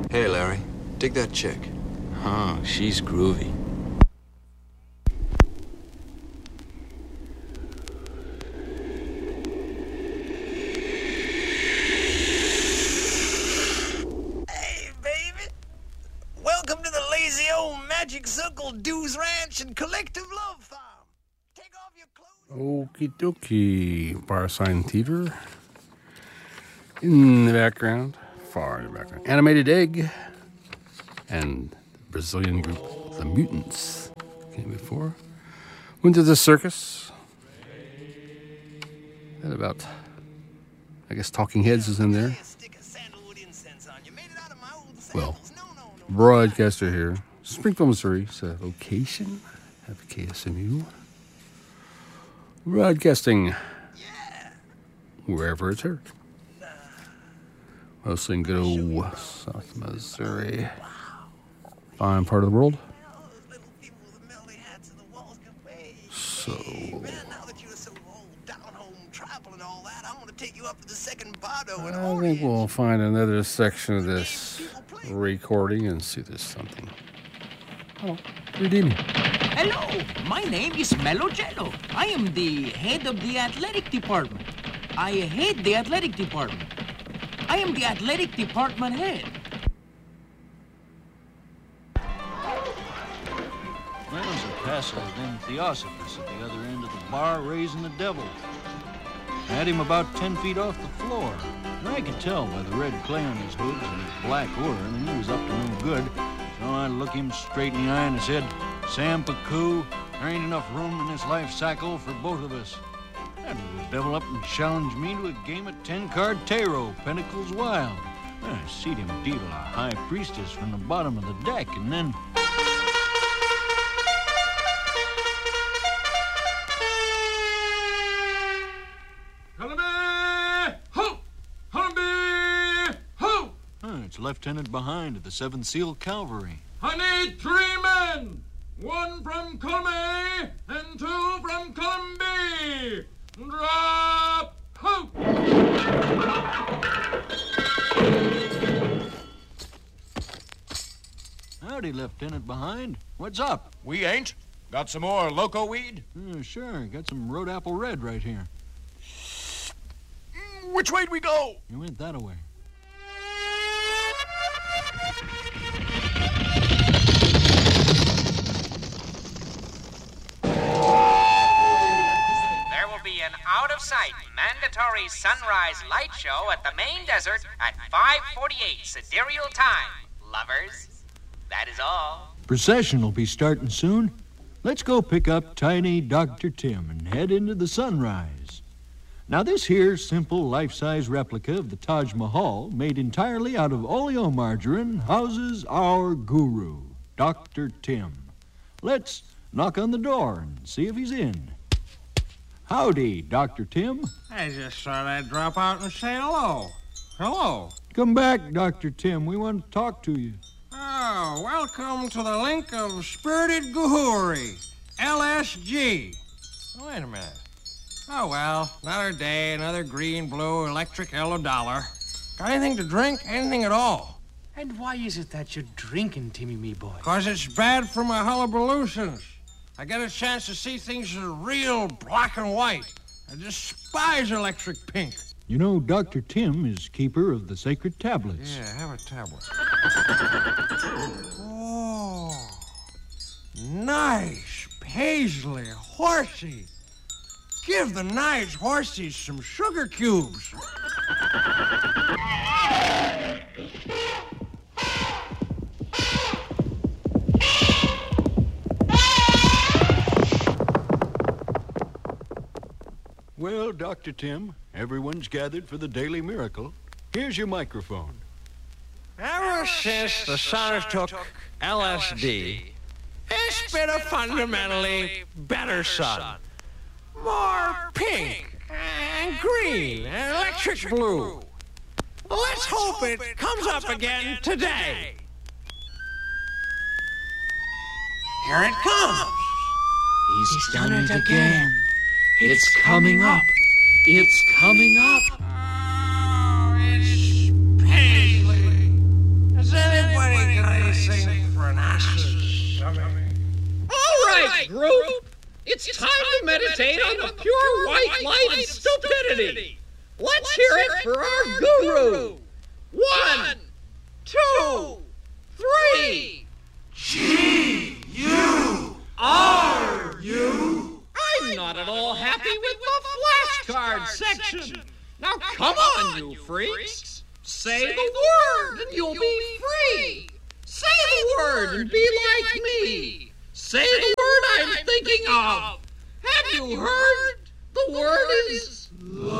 Hey, Larry. Dig that chick. Oh, she's groovy. Hey, baby. Welcome to the lazy old Magic Circle Dues Ranch and Collective Love Farm. Take off your clothes. Okie dokie. Bar Sign Theater. In the background. Far in the background. Animated Egg. And the Brazilian group, The Mutants. Came before. Went to the circus. And about, I guess, Talking Heads is in there. Well, broadcaster here. Springfield, Missouri. It's a location at the KSMU. Broadcasting wherever it's heard. Mostly in good old South Missouri. Fine part of the world. So, I think we'll find another section of this recording and see if there's something. Oh, redeeming. Hello, my name is Mello Jello. I am the head of the athletic department. I head the athletic department. I am the athletic department head. Well, there's a passer named Theosopus at the other end of the bar raising the devil. I had him about 10 feet off the floor. And I could tell by the red clay on his hooves and his black aura that he was up to no good. So I looked him straight in the eye and I said, Sam Pacoo, there ain't enough room in this life cycle for both of us. And the devil up and challenged me to a game of 10-card tarot, Pentacles Wild. I seed him deal a high priestess from the bottom of the deck, and then... It's Lieutenant Behind of the 7th SEAL Cavalry. I need 3 men! 1 from column A and 2 from column B! Drop! Hope! Howdy, Lieutenant Behind. What's up? We ain't. Got some more loco weed? Sure. Got some road apple red right here. Which way do we go? You went that way. There will be an out-of-sight mandatory sunrise light show at the main desert at 5:48 sidereal time, lovers. That is all. Procession will be starting soon. Let's go pick up tiny Dr. Tim and head into the sunrise. Now, this here simple life-size replica of the Taj Mahal, made entirely out of oleomargarine, houses our guru, Dr. Tim. Let's knock on the door and see if he's in. Howdy, Dr. Tim. I just thought I'd drop out and say hello. Hello. Come back, Dr. Tim. We want to talk to you. Oh, welcome to the link of Spirited Guhuri, LSG. Wait a minute. Oh, well, another day, another green, blue, electric yellow dollar. Got anything to drink? Anything at all? And why is it that you're drinking, Timmy, me boy? 'Cause it's bad for my hullabalootions. I get a chance to see things as real black and white. I despise electric pink. You know, Dr. Tim is keeper of the sacred tablets. Yeah, have a tablet. Oh, nice paisley horsey. Give the nice horsies some sugar cubes. Well, Dr. Tim, everyone's gathered for the daily miracle. Here's your microphone. Ever since the Sonners took LSD, it's been a fundamentally better sun. More pink and green and electric blue. Let's hope it comes up again today. Here it comes. He's done it again. It's coming up. It's coming up. Oh, it's paisley. Does anybody It's time to meditate on the pure white light of stupidity. Let's hear it for our guru. 1, 2, 3. G-U-R-U. I'm not at all happy with the flashcard section. Now come on, you freaks. Say the word and you'll be free. Say the word and be like me. Say the word I'm thinking of. Have you heard? The word is